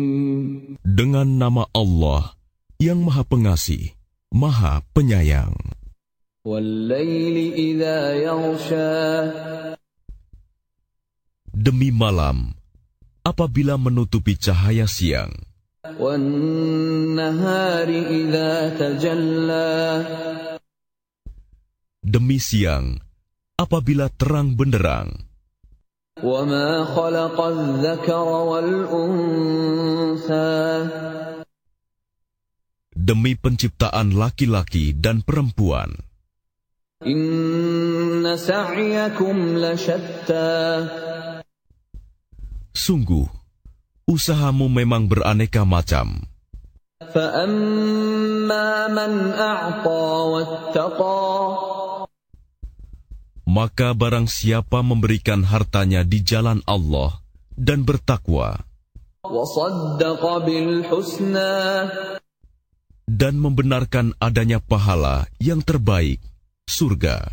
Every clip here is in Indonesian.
Dengan nama Allah yang Maha Pengasih, Maha Penyayang. Demi malam, apabila menutupi cahaya siang. Demi siang, apabila terang benderang. Demi penciptaan laki-laki dan perempuan. Sungguh, usahamu memang beraneka macam. Maka barang siapa memberikan hartanya di jalan Allah dan bertakwa, dan membenarkan adanya pahala yang terbaik, surga,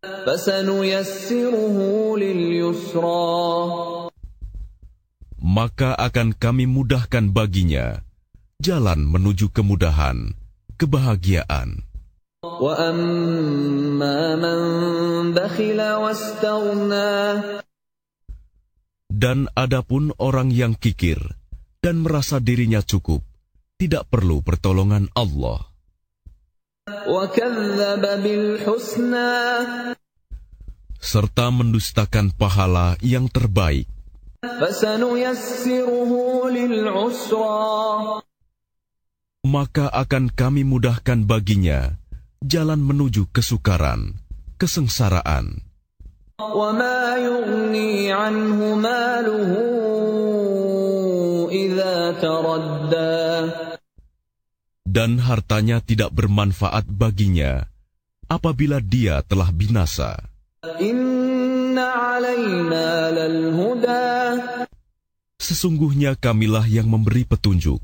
maka akan kami mudahkan baginya jalan menuju kemudahan, kebahagiaan. Dan adapun orang yang kikir dan merasa dirinya cukup, tidak perlu pertolongan Allah. Serta mendustakan pahala yang terbaik. Maka akan kami mudahkan baginya jalan menuju kesukaran, kesengsaraan. Dan hartanya tidak bermanfaat baginya apabila dia telah binasa. Sesungguhnya kamilah yang memberi petunjuk.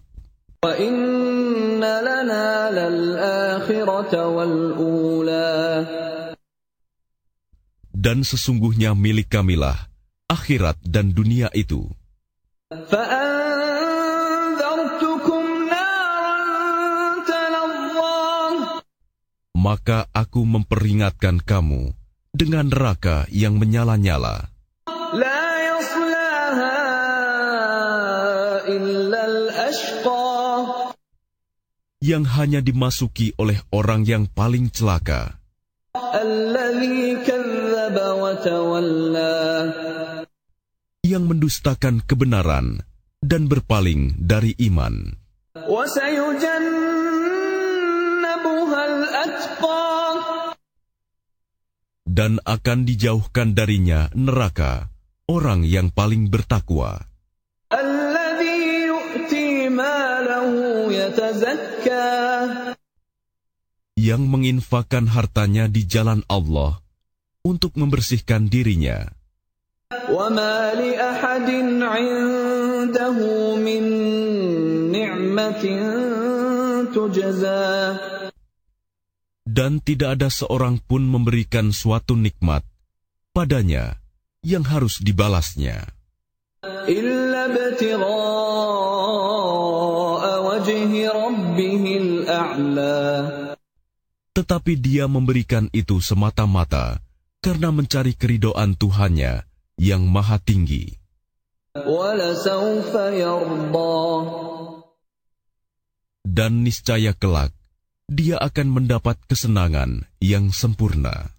Dan sesungguhnya milik kamilah akhirat dan dunia itu. Maka aku memperingatkan kamu dengan neraka yang menyala-nyala. Yang hanya dimasuki oleh orang yang paling celaka. Yang mendustakan kebenaran dan berpaling dari iman. Dan akan dijauhkan darinya neraka orang yang paling bertakwa. Yang menginfakkan hartanya di jalan Allah untuk membersihkan dirinya. Dan tidak ada seorang pun memberikan suatu nikmat padanya yang harus dibalasnya. Tetapi dia memberikan itu semata-mata karena mencari keridhaan Tuhannya yang maha tinggi. Dan niscaya kelak dia akan mendapat kesenangan yang sempurna.